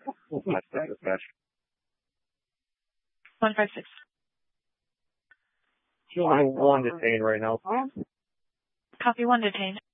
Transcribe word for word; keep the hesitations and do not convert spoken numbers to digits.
That's the dispatch. one five six. I'm one detained right now. Copy one detained.